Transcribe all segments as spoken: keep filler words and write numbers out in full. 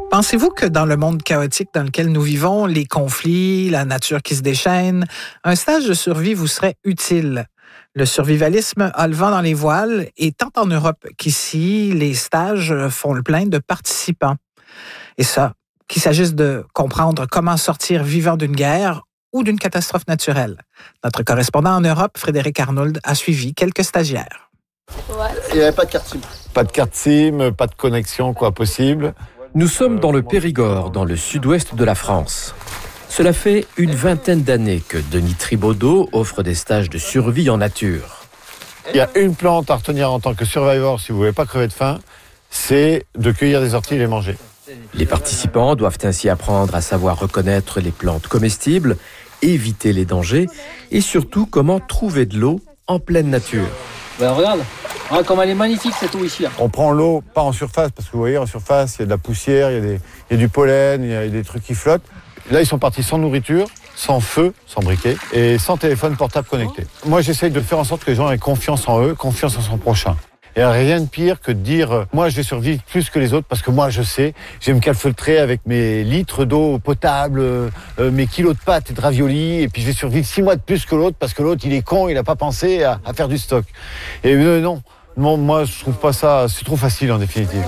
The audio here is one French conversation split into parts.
Pensez-vous que dans le monde chaotique dans lequel nous vivons, les conflits, la nature qui se déchaîne, un stage de survie vous serait utile? Le survivalisme a le vent dans les voiles et tant en Europe qu'ici, les stages font le plein de participants. Et ça, qu'il s'agisse de comprendre comment sortir vivant d'une guerre ou d'une catastrophe naturelle. Notre correspondant en Europe, Frédéric Arnould, a suivi quelques stagiaires. Il n'y avait pas de carte SIM. Pas de carte SIM, pas de connexion, quoi, possible. Nous sommes dans le Périgord, dans le sud-ouest de la France. Cela fait une vingtaine d'années que Denis Tribaudot offre des stages de survie en nature. Il y a une plante à retenir en tant que survivor si vous ne voulez pas crever de faim, c'est de cueillir des orties et les manger. Les participants doivent ainsi apprendre à savoir reconnaître les plantes comestibles, éviter les dangers et surtout comment trouver de l'eau en pleine nature. Ben regarde, ah, comme elle est magnifique cette eau ici. Là. On prend l'eau, pas en surface, parce que vous voyez, en surface, il y a de la poussière, il y a, des, il y a du pollen, il y a des trucs qui flottent. Là, ils sont partis sans nourriture, sans feu, sans briquet, et sans téléphone portable connecté. Moi, j'essaye de faire en sorte que les gens aient confiance en eux, confiance en son prochain. Il n'y a rien de pire que de dire euh, « moi, je vais survivre plus que les autres parce que moi, je sais, je vais me calfeutrer avec mes litres d'eau potable, euh, mes kilos de pâtes et de raviolis, et puis je vais survivre six mois de plus que l'autre parce que l'autre, il est con, il n'a pas pensé à, à faire du stock. » Et euh, non, non, moi, je trouve pas ça, c'est trop facile en définitive.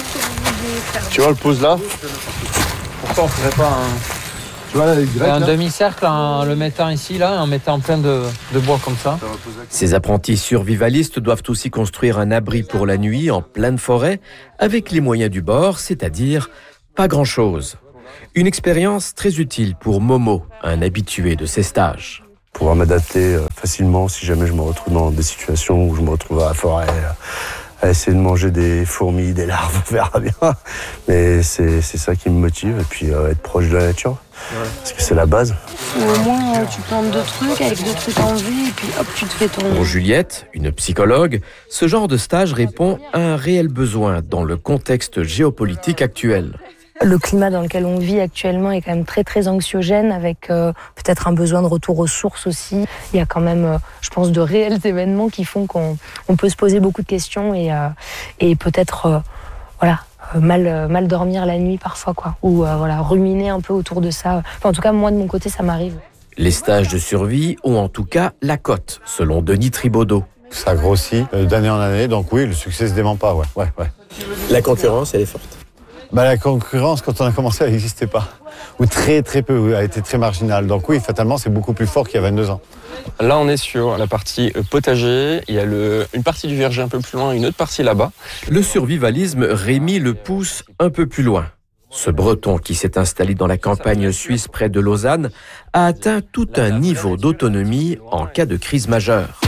Tu vois le pouce là? Pourquoi on ferait pas un... Tu vois, là, grecs, un là demi-cercle en le mettant ici, là, en mettant plein de, de bois comme ça. Ces apprentis survivalistes doivent aussi construire un abri pour la nuit en pleine forêt avec les moyens du bord, c'est-à-dire pas grand-chose. Une expérience très utile pour Momo, un habitué de ces stages. Pouvoir m'adapter facilement si jamais je me retrouve dans des situations où je me retrouve à la forêt, à essayer de manger des fourmis, des larves, on verra bien. Mais c'est, c'est ça qui me motive, et puis euh, être proche de la nature, ouais. Parce que c'est la base. Au moins, tu plantes deux trucs avec deux trucs en vie, et puis hop, tu te fais ton... Pour Juliette, une psychologue, ce genre de stage répond à un réel besoin dans le contexte géopolitique actuel. Le climat dans lequel on vit actuellement est quand même très très anxiogène, avec euh, peut-être un besoin de retour aux sources aussi. Il y a quand même, euh, je pense, de réels événements qui font qu'on on peut se poser beaucoup de questions et, euh, et peut-être euh, voilà, euh, mal, euh, mal dormir la nuit parfois, quoi, ou euh, voilà, ruminer un peu autour de ça. Enfin, en tout cas, moi de mon côté, ça m'arrive. Les stages de survie ont en tout cas la cote, selon Denis Tribaudot. Ça grossit euh, d'année en année, donc oui, le succès se dément pas, ouais, ouais, ouais. La concurrence, elle est forte. Bah, la concurrence, quand on a commencé, elle n'existait pas. Ou très très peu, elle était très marginale. Donc oui, fatalement, c'est beaucoup plus fort qu'il y a vingt-deux ans. Là, on est sur la partie potager. Il y a le, une partie du verger un peu plus loin, une autre partie là-bas. Le survivalisme, Rémi le pousse un peu plus loin. Ce Breton qui s'est installé dans la campagne suisse près de Lausanne a atteint tout un niveau d'autonomie en cas de crise majeure.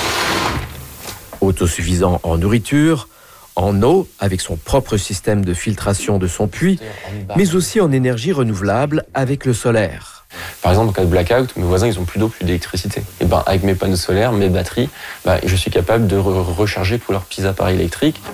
Autosuffisant en nourriture, en eau, avec son propre système de filtration de son puits, mais aussi en énergie renouvelable avec le solaire. Par exemple, en cas de blackout, mes voisins, ils ont plus d'eau, plus d'électricité. Et ben, avec mes panneaux solaires, mes batteries, ben, je suis capable de re- recharger tous leurs petits appareils électriques.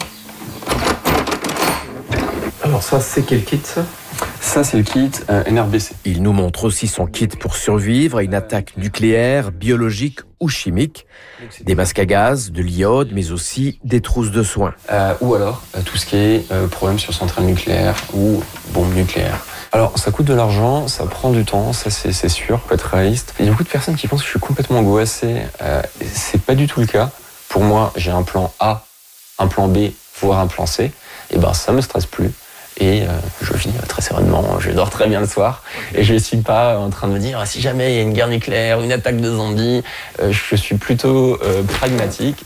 Alors ça, c'est quel kit, ça ? Ça, c'est le kit euh, N R B C. Il nous montre aussi son kit pour survivre à une attaque nucléaire, biologique ou chimique. Des masques à gaz, de l'iode, mais aussi des trousses de soins. Euh, ou alors, euh, tout ce qui est euh, problème sur centrale nucléaire ou bombe nucléaire. Alors, ça coûte de l'argent, ça prend du temps, ça c'est, c'est sûr, faut être réaliste. Il y a beaucoup de personnes qui pensent que je suis complètement angoissé. Euh, c'est pas du tout le cas. Pour moi, j'ai un plan A, un plan B, voire un plan C. Et ben, ça me stresse plus. Et euh, je vis très sereinement, je dors très bien le soir. Et je ne suis pas en train de me dire, si jamais il y a une guerre nucléaire, une attaque de zombies, euh, je suis plutôt euh, pragmatique.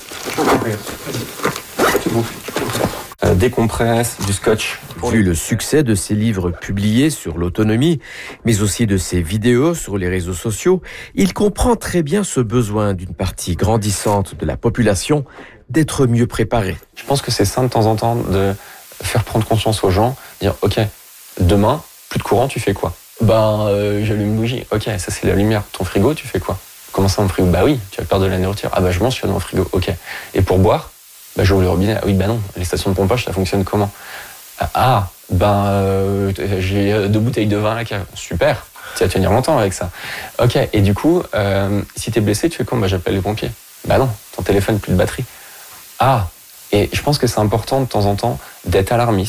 Euh, décompresse, du scotch. Vu le succès de ses livres publiés sur l'autonomie, mais aussi de ses vidéos sur les réseaux sociaux, il comprend très bien ce besoin d'une partie grandissante de la population d'être mieux préparée. Je pense que c'est sain de temps en temps de faire prendre conscience aux gens, dire ok, demain, plus de courant, tu fais quoi? Ben, euh, j'allume une bougie. Ok, ça c'est la lumière. Ton frigo, tu fais quoi? Comment ça, mon frigo? Bah oui, tu as peur de la nourriture. Ah bah je mange, je suis dans mon frigo. Ok. Et pour boire? Bah j'ouvre le robinet. Ah oui, bah non. Les stations de pompage, ça fonctionne comment? Ah, ben, euh, j'ai deux bouteilles de vin à la cave. Super. Tu vas tenir longtemps avec ça. Ok. Et du coup, euh, si t'es blessé, tu fais quoi? Bah j'appelle les pompiers. Bah non, ton téléphone, plus de batterie. Ah. Et je pense que c'est important de temps en temps d'être alarmiste,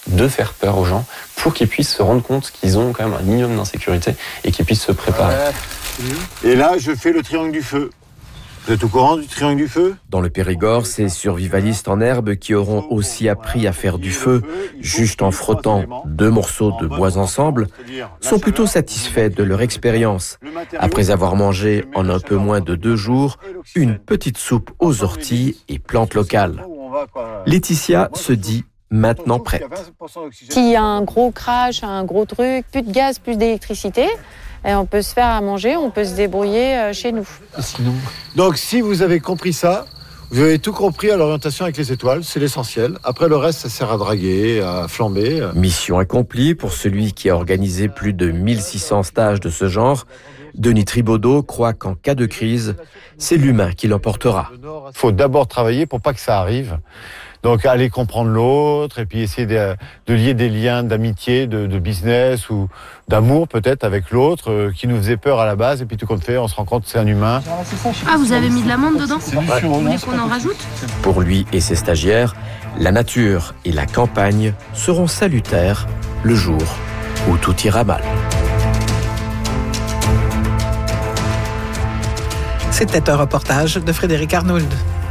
de faire peur aux gens pour qu'ils puissent se rendre compte qu'ils ont quand même un minimum d'insécurité et qu'ils puissent se préparer. Et là, je fais le triangle du feu. Vous êtes au courant du triangle du feu ? Dans le Périgord, ces survivalistes en herbe qui auront aussi appris à faire du feu, juste en frottant deux morceaux de bois ensemble, sont plutôt satisfaits de leur expérience, après avoir mangé en un peu moins de deux jours une petite soupe aux orties et plantes locales. Laetitia se dit maintenant prête. S'il y a un gros crash, un gros truc, plus de gaz, plus d'électricité, et on peut se faire à manger, on peut se débrouiller chez nous. Sinon... Donc si vous avez compris ça, vous avez tout compris à l'orientation avec les étoiles, c'est l'essentiel. Après le reste, ça sert à draguer, à flamber. Mission accomplie pour celui qui a organisé plus de mille six cents stages de ce genre. Denis Tribaudot croit qu'en cas de crise, c'est l'humain qui l'emportera. Il faut d'abord travailler pour pas que ça arrive. Donc aller comprendre l'autre et puis essayer de, de lier des liens d'amitié, de, de business ou d'amour peut-être avec l'autre euh, qui nous faisait peur à la base et puis tout compte fait, on se rend compte que c'est un humain. Ah, vous avez mis de l'amande dedans ? Vous voulez qu'on en rajoute ? Pour lui et ses stagiaires, la nature et la campagne seront salutaires le jour où tout ira mal. C'était un reportage de Frédéric Arnould.